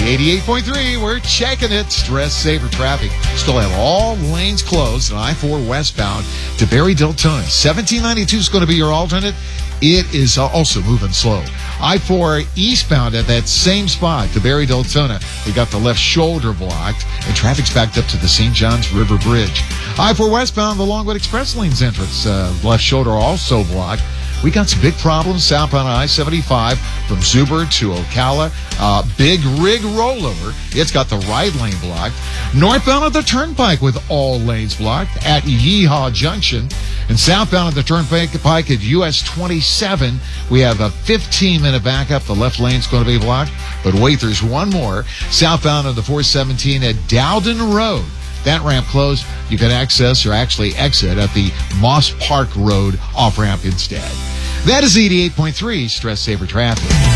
88.3, we're checking it. Stress saver traffic. Still have all lanes closed on I-4 westbound to Barry Deltona. 1792 is going to be your alternate. It is also moving slow. I-4 eastbound at that same spot to Barry Deltona. We got the left shoulder blocked, and traffic's backed up to the St. Johns River Bridge. I-4 westbound, the Longwood Express lanes entrance. Left shoulder also blocked. We got some big problems southbound I-75 from Zuber to Ocala. Big rig rollover. It's got the right lane blocked. Northbound of the Turnpike with all lanes blocked at Yeehaw Junction. And southbound of the Turnpike at US 27, we have a 15-minute backup. The left lane's going to be blocked. But wait, there's one more. Southbound of the 417 at Dowden Road. That ramp closed. You can access or actually exit at the Moss Park Road off-ramp instead. That is 88.3 Stress Saver Traffic.